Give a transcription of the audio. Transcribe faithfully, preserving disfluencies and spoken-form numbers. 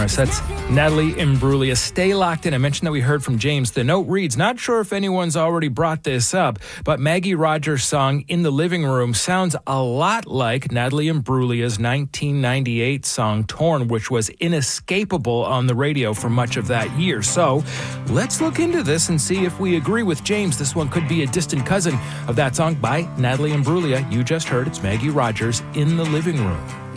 Morris. That's Natalie Imbruglia. Stay locked in. I mentioned that we heard from James. The note reads, not sure if anyone's already brought this up, but Maggie Rogers' song In the Living Room sounds a lot like Natalie Imbruglia's nineteen ninety-eight song Torn, which was inescapable on the radio for much of that year. So let's look into this and see if we agree with James. This one could be a distant cousin of that song by Natalie Imbruglia. You just heard it's Maggie Rogers, In the Living Room.